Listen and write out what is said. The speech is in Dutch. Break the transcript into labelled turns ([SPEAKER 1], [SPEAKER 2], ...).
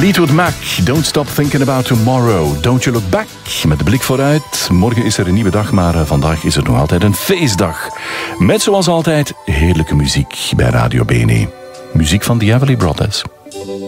[SPEAKER 1] Fleetwood Mac, Don't Stop Thinking About Tomorrow. Don't You Look Back, met de blik vooruit. Morgen is er een nieuwe dag, maar vandaag is er nog altijd een feestdag. Met zoals altijd heerlijke muziek bij Radio BNE. Muziek van The Everly Brothers.